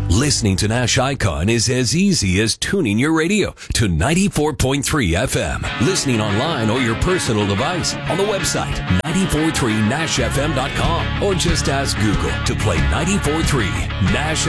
Listening to Nash Icon is as easy as tuning your radio to 94.3 FM. Listening online or your personal device on the website 943nashfm.com or just ask Google to play 94.3 Nash